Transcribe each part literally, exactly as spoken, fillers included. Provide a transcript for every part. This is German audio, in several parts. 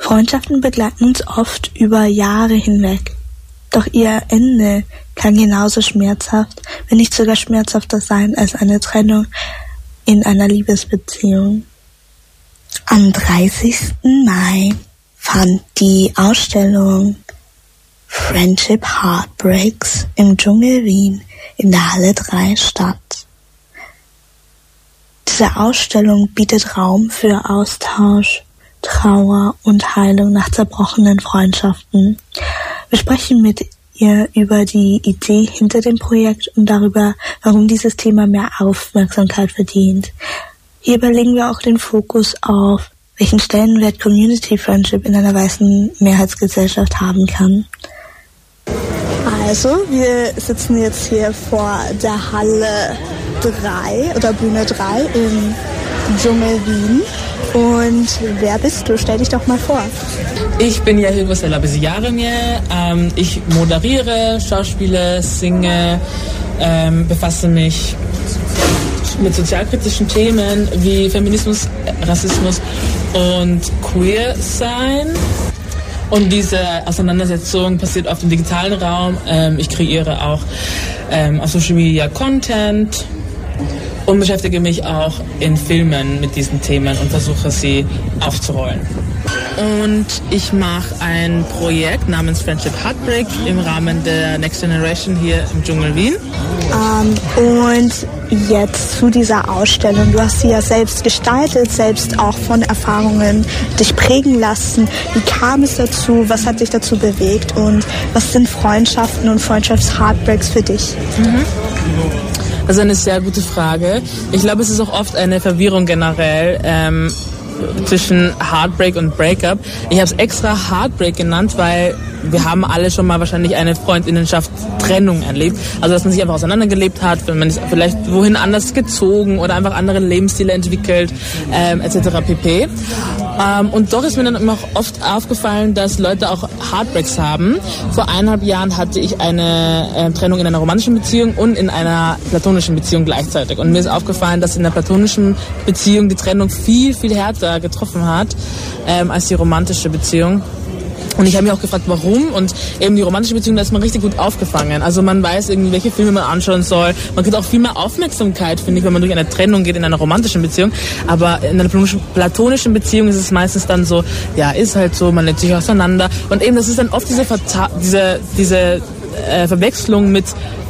Freundschaften begleiten uns oft über Jahre hinweg. Doch ihr Ende kann genauso schmerzhaft, wenn nicht sogar schmerzhafter sein als eine Trennung in einer Liebesbeziehung. Am dreißigsten Mai fand die Ausstellung Friendship Heartbreaks im Dschungel Wien in der Halle drei statt. Diese Ausstellung bietet Raum für Austausch, Trauer und Heilung nach zerbrochenen Freundschaften. Wir sprechen mit ihr über die Idee hinter dem Projekt und darüber, warum dieses Thema mehr Aufmerksamkeit verdient. Hierbei legen wir auch den Fokus auf, welchen Stellenwert Community Friendship in einer weißen Mehrheitsgesellschaft haben kann. Also, wir sitzen jetzt hier vor der Halle drei oder Bühne drei im Dschungel Wien. Und wer bist du? Stell dich doch mal vor. Ich bin Yahil Bosella-Besiaremje. Ähm, ich moderiere, schauspiele, singe, ähm, befasse mich mit sozialkritischen Themen wie Feminismus, Rassismus und Queer-Sein. Und diese Auseinandersetzung passiert auf dem digitalen Raum. Ähm, ich kreiere auch ähm, auf Social Media Content und beschäftige mich auch in Filmen mit diesen Themen und versuche sie aufzurollen. Und ich mache ein Projekt namens Friendship Heartbreak im Rahmen der Next Generation hier im Dschungel Wien. Um, und jetzt zu dieser Ausstellung. Du hast sie ja selbst gestaltet, selbst auch von Erfahrungen dich prägen lassen. Wie kam es dazu? Was hat dich dazu bewegt? Und was sind Freundschaften und Freundschafts-Heartbreaks für dich? Mhm. Das ist eine sehr gute Frage. Ich glaube, es ist auch oft eine Verwirrung generell ähm, zwischen Heartbreak und Breakup. Ich habe es extra Heartbreak genannt, weil wir haben alle schon mal wahrscheinlich eine Freundinnenschaft-Trennung erlebt. Also, dass man sich einfach auseinandergelebt hat, wenn man ist vielleicht wohin anders gezogen oder einfach andere Lebensstile entwickelt, ähm, et cetera pp. Ähm, und doch ist mir dann immer auch oft aufgefallen, dass Leute auch Heartbreaks haben. Vor eineinhalb Jahren hatte ich eine äh, Trennung in einer romantischen Beziehung und in einer platonischen Beziehung gleichzeitig. Und mir ist aufgefallen, dass in der platonischen Beziehung die Trennung viel, viel härter getroffen hat ähm, als die romantische Beziehung. Und ich habe mich auch gefragt, warum. Und eben die romantische Beziehung, da ist man richtig gut aufgefangen. Also man weiß irgendwie, welche Filme man anschauen soll. Man kriegt auch viel mehr Aufmerksamkeit, finde ich, wenn man durch eine Trennung geht in einer romantischen Beziehung. Aber in einer platonischen Beziehung ist es meistens dann so, ja, ist halt so, man lebt sich auseinander. Und eben, das ist dann oft diese, Verta- diese, diese äh, Verwechslung mit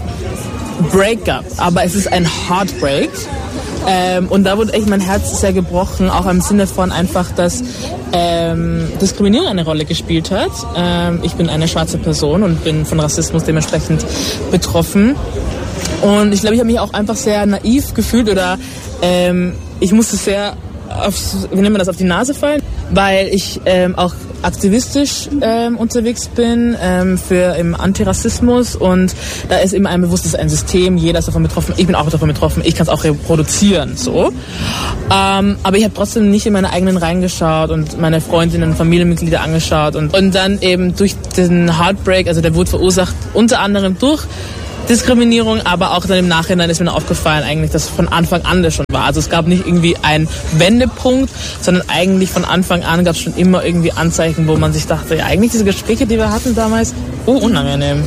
Breakup. Aber es ist ein Heartbreak. Ähm, und da wurde echt mein Herz sehr gebrochen, auch im Sinne von einfach, dass ähm, Diskriminierung eine Rolle gespielt hat. Ähm, ich bin eine schwarze Person und bin von Rassismus dementsprechend betroffen. Und ich glaube, ich habe mich auch einfach sehr naiv gefühlt oder ähm, ich musste sehr aufs, wie nennt man das, auf die Nase fallen, weil ich ähm, auch aktivistisch ähm, unterwegs bin ähm, für im Antirassismus und da ist immer ein bewusstes ein System, jeder ist davon betroffen, ich bin auch davon betroffen, ich kann es auch reproduzieren, so. Ähm, aber ich habe trotzdem nicht in meine eigenen reingeschaut und meine Freundinnen und Familienmitglieder angeschaut und, und dann eben durch den Heartbreak, also der wurde verursacht unter anderem durch Diskriminierung, aber auch dann im Nachhinein ist mir aufgefallen eigentlich, dass es von Anfang an das schon war. Also es gab nicht irgendwie einen Wendepunkt, sondern eigentlich von Anfang an gab es schon immer irgendwie Anzeichen, wo man sich dachte, ja eigentlich diese Gespräche, die wir hatten damals, oh, unangenehm.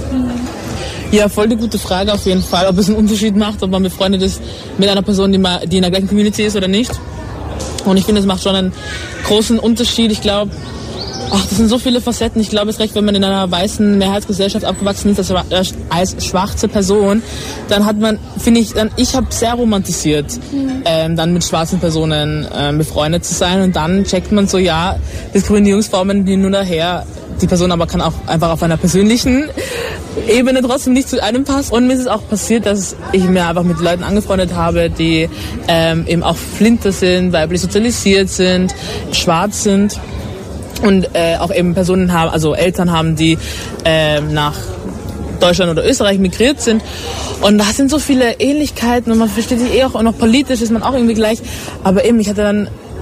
Ja, voll die gute Frage auf jeden Fall, ob es einen Unterschied macht, ob man befreundet ist mit einer Person, die, mal, die in der gleichen Community ist oder nicht. Und ich finde, es macht schon einen großen Unterschied. Ich glaube, ach, das sind so viele Facetten. Ich glaube, es reicht, wenn man in einer weißen Mehrheitsgesellschaft aufgewachsen ist, als, als schwarze Person, dann hat man, finde ich, dann, ich habe sehr romantisiert, mhm. ähm, dann mit schwarzen Personen ähm, befreundet zu sein und dann checkt man so, ja, Diskriminierungsformen, die nur daher, die Person aber kann auch einfach auf einer persönlichen Ebene trotzdem nicht zu einem passen. Und mir ist es auch passiert, dass ich mir einfach mit Leuten angefreundet habe, die ähm, eben auch Flinter sind, weiblich sozialisiert sind, schwarz sind. Und äh, auch eben Personen haben, also Eltern haben, die äh, nach Deutschland oder Österreich migriert sind. Und da sind so viele Ähnlichkeiten und man versteht sich eh auch, auch noch politisch ist man auch irgendwie gleich. Aber eben, ich hatte dann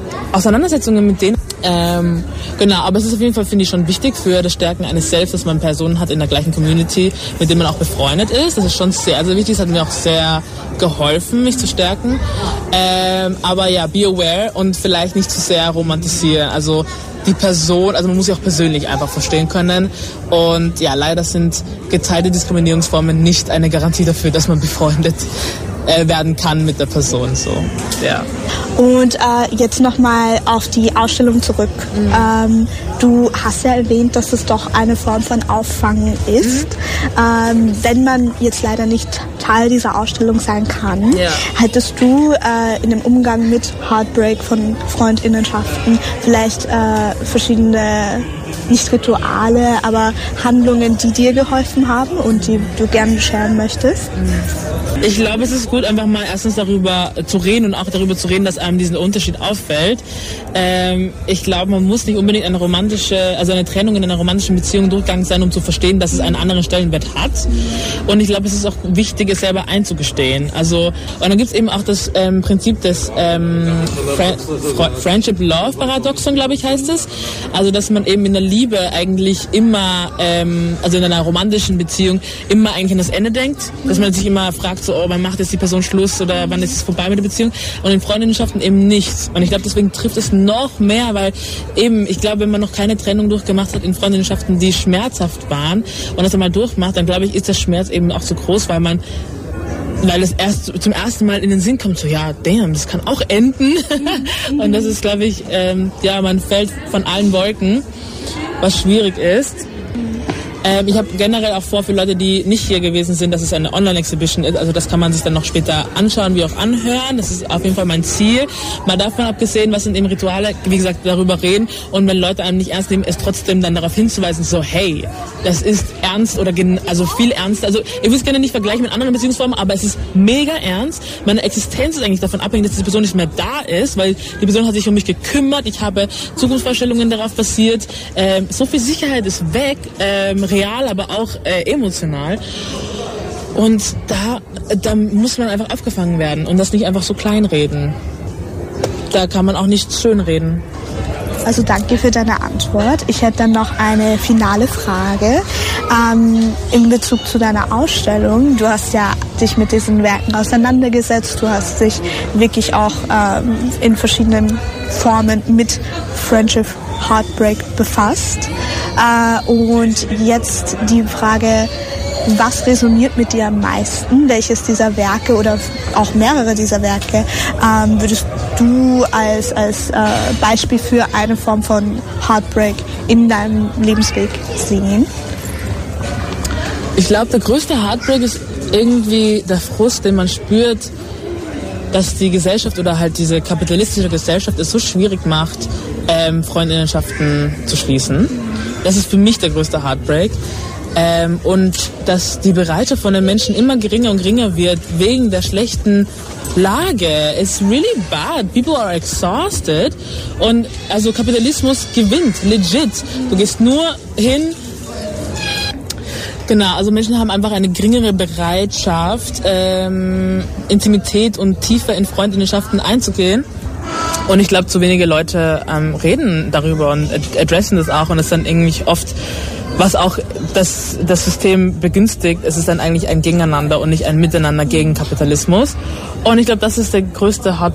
Auseinandersetzungen mit denen. Ähm, genau, aber es ist auf jeden Fall, finde ich, schon wichtig für das Stärken eines Selbst, dass man Personen hat in der gleichen Community, mit denen man auch befreundet ist. Das ist schon sehr, sehr wichtig. Das hat mir auch sehr geholfen, mich zu stärken. Ähm, aber ja, be aware und vielleicht nicht zu sehr romantisieren. Also die Person, also man muss sie auch persönlich einfach verstehen können. Und ja, leider sind geteilte Diskriminierungsformen nicht eine Garantie dafür, dass man befreundet äh, werden kann mit der Person. So, ja. Und äh, jetzt nochmal auf die Ausstellung zurück. Mhm. Ähm, du hast ja erwähnt, dass es doch eine Form von Auffangen ist. Mhm. Ähm, wenn man jetzt leider nicht Teil dieser Ausstellung sein kann, ja. hättest du äh, in dem Umgang mit Heartbreak von Freundinnenschaften vielleicht äh, verschiedene, nicht Rituale, aber Handlungen, die dir geholfen haben und die du gerne scheren möchtest? Ich glaube, es ist gut, einfach mal erstens darüber zu reden und auch darüber zu reden, dass einem diesen Unterschied auffällt. Ähm, ich glaube, man muss nicht unbedingt eine romantische, also eine Trennung in einer romantischen Beziehung durchgegangen sein, um zu verstehen, dass es einen anderen Stellenwert hat. Und ich glaube, es ist auch wichtig, es selber einzugestehen. Also, und dann gibt es eben auch das ähm, Prinzip des ähm, Fre- Friendship-Love-Paradoxon, glaube ich, heißt es. Also, dass man eben in der Liebe eigentlich immer, ähm, also in einer romantischen Beziehung, immer eigentlich an das Ende denkt. Dass man sich immer fragt, so, oh, wann macht jetzt die Person Schluss oder wann ist es vorbei mit der Beziehung? Und in Freundinnenschaften eben nicht. Und ich glaube, deswegen trifft es noch mehr, weil eben, ich glaube, wenn man noch keine Trennung durchgemacht hat in Freundinnenschaften, die schmerzhaft waren und das einmal durchmacht, dann glaube ich, ist der Schmerz eben auch so groß, weil man weil es erst zum ersten Mal in den Sinn kommt, so ja, damn, das kann auch enden. Und das ist, glaube ich, ähm, ja, man fällt von allen Wolken, was schwierig ist. Ähm, ich habe generell auch vor, für Leute, die nicht hier gewesen sind, dass es eine Online-Exhibition ist. Also das kann man sich dann noch später anschauen, wie auch anhören. Das ist auf jeden Fall mein Ziel. Mal davon abgesehen, was sind eben Rituale, wie gesagt, darüber reden. Und wenn Leute einem nicht ernst nehmen, es trotzdem dann darauf hinzuweisen, so hey, das ist ernst oder gen- also viel ernster. Also ihr wisst gerne nicht vergleichen mit anderen Beziehungsformen, aber es ist mega ernst. Meine Existenz ist eigentlich davon abhängig, dass diese Person nicht mehr da ist, weil die Person hat sich um mich gekümmert. Ich habe Zukunftsvorstellungen darauf basiert. Ähm, so viel Sicherheit ist weg. Ähm, real, aber auch äh, emotional. Und da, da muss man einfach aufgefangen werden und das nicht einfach so kleinreden. Da kann man auch nicht schönreden. Also danke für deine Antwort. Ich hätte dann noch eine finale Frage ähm, in Bezug zu deiner Ausstellung. Du hast ja dich mit diesen Werken auseinandergesetzt. Du hast dich wirklich auch ähm, in verschiedenen Formen mit Friendship Heartbreak befasst. Äh, und jetzt die Frage, was resoniert mit dir am meisten? Welches dieser Werke oder auch mehrere dieser Werke ähm, würdest du als, als äh, Beispiel für eine Form von Heartbreak in deinem Lebensweg sehen? Ich glaube, der größte Heartbreak ist irgendwie der Frust, den man spürt, dass die Gesellschaft oder halt diese kapitalistische Gesellschaft es so schwierig macht, ähm, Freundinnenschaften zu schließen. Das ist für mich der größte Heartbreak. Ähm, und dass die Bereitschaft von den Menschen immer geringer und geringer wird wegen der schlechten Lage. It's really bad. People are exhausted. Und also Kapitalismus gewinnt, legit. Du gehst nur hin. Genau, also Menschen haben einfach eine geringere Bereitschaft, ähm, Intimität und tiefer in Freundinnenschaften einzugehen. Und ich glaube, zu wenige Leute ähm, reden darüber und ad- adressen das auch. Und es ist dann irgendwie oft, was auch das, das System begünstigt, es ist dann eigentlich ein Gegeneinander und nicht ein Miteinander gegen Kapitalismus. Und ich glaube, das ist der größte Heartbreak